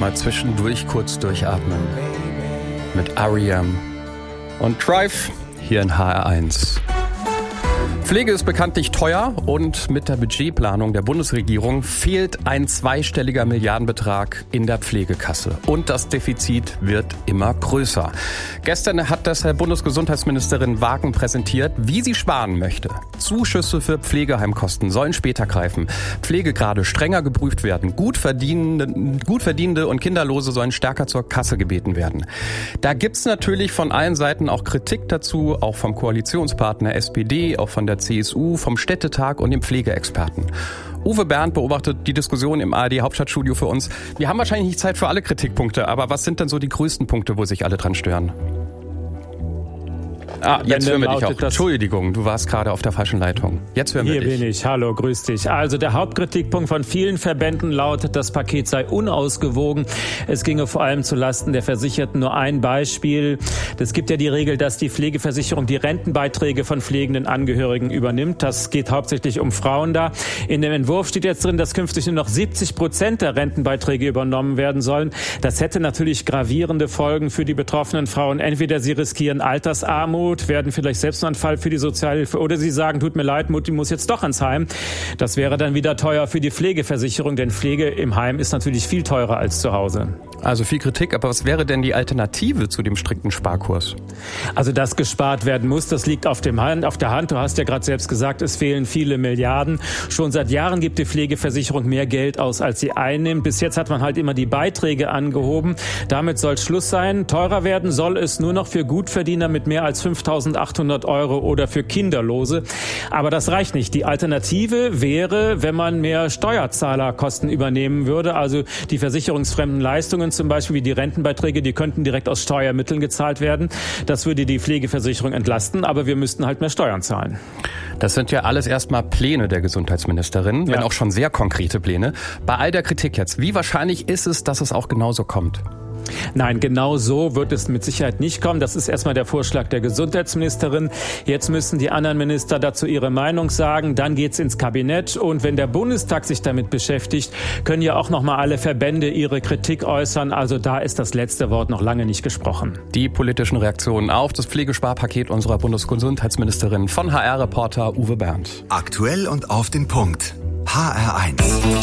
mal zwischendurch kurz durchatmen. Mit R.E.M. und Drive hier in HR1. Pflege ist bekanntlich teuer und mit der Budgetplanung der Bundesregierung fehlt ein zweistelliger Milliardenbetrag in der Pflegekasse. Und das Defizit wird immer größer. Gestern hat deshalb Bundesgesundheitsministerin Wagen präsentiert, wie sie sparen möchte. Zuschüsse für Pflegeheimkosten sollen später greifen. Pflegegrade strenger geprüft werden. Gut verdienende und Kinderlose sollen stärker zur Kasse gebeten werden. Da gibt's natürlich von allen Seiten auch Kritik dazu, auch vom Koalitionspartner SPD, auch von der CSU, vom Städtetag und dem Pflegeexperten. Uwe Bernd beobachtet die Diskussion im ARD-Hauptstadtstudio für uns. Wir haben wahrscheinlich nicht Zeit für alle Kritikpunkte, aber was sind denn so die größten Punkte, wo sich alle dran stören? Jetzt hören wir dich auch. Entschuldigung, du warst gerade auf der falschen Leitung. Jetzt hören wir dich. Hier bin ich. Hallo, grüß dich. Also der Hauptkritikpunkt von vielen Verbänden lautet, das Paket sei unausgewogen. Es ginge vor allem zulasten der Versicherten. Nur ein Beispiel. Es gibt ja die Regel, dass die Pflegeversicherung die Rentenbeiträge von pflegenden Angehörigen übernimmt. Das geht hauptsächlich um Frauen da. In dem Entwurf steht jetzt drin, dass künftig nur noch 70% der Rentenbeiträge übernommen werden sollen. Das hätte natürlich gravierende Folgen für die betroffenen Frauen. Entweder sie riskieren Altersarmut, werden vielleicht Selbstmordfall für die Sozialhilfe oder sie sagen, tut mir leid, Mutti muss jetzt doch ins Heim. Das wäre dann wieder teuer für die Pflegeversicherung, denn Pflege im Heim ist natürlich viel teurer als zu Hause. Also viel Kritik, aber was wäre denn die Alternative zu dem strikten Sparkurs? Also dass gespart werden muss, das liegt auf der Hand. Du hast ja gerade selbst gesagt, es fehlen viele Milliarden. Schon seit Jahren gibt die Pflegeversicherung mehr Geld aus, als sie einnimmt. Bis jetzt hat man halt immer die Beiträge angehoben. Damit soll Schluss sein. Teurer werden soll es nur noch für Gutverdiener mit mehr als 5.800 € oder für Kinderlose. Aber das reicht nicht. Die Alternative wäre, wenn man mehr Steuerzahlerkosten übernehmen würde, also die versicherungsfremden Leistungen, zum Beispiel wie die Rentenbeiträge, die könnten direkt aus Steuermitteln gezahlt werden. Das würde die Pflegeversicherung entlasten, aber wir müssten halt mehr Steuern zahlen. Das sind ja alles erstmal Pläne der Gesundheitsministerin, wenn auch schon sehr konkrete Pläne. Bei all der Kritik jetzt, wie wahrscheinlich ist es, dass es auch genauso kommt? Nein, genau so wird es mit Sicherheit nicht kommen. Das ist erstmal der Vorschlag der Gesundheitsministerin. Jetzt müssen die anderen Minister dazu ihre Meinung sagen. Dann geht's ins Kabinett. Und wenn der Bundestag sich damit beschäftigt, können ja auch noch mal alle Verbände ihre Kritik äußern. Also da ist das letzte Wort noch lange nicht gesprochen. Die politischen Reaktionen auf das Pflegesparpaket unserer Bundesgesundheitsministerin von HR-Reporter Uwe Bernd. Aktuell und auf den Punkt. HR1.